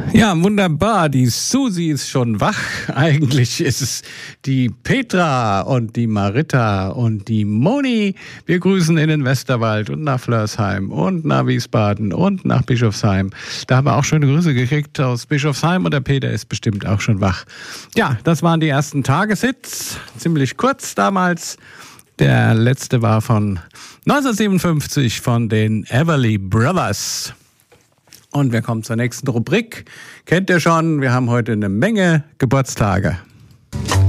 Ja, wunderbar. Die Susi ist schon wach. Eigentlich ist es die Petra und die Marita und die Moni. Wir grüßen in den Westerwald und nach Flörsheim und nach Wiesbaden und nach Bischofsheim. Da haben wir auch schöne Grüße gekriegt aus Bischofsheim und der Peter ist bestimmt auch schon wach. Ja, das waren die ersten Tageshits. Ziemlich kurz damals. Der letzte war von 1957 von den Everly Brothers. Und wir kommen zur nächsten Rubrik. Kennt ihr schon, wir haben heute eine Menge Geburtstage.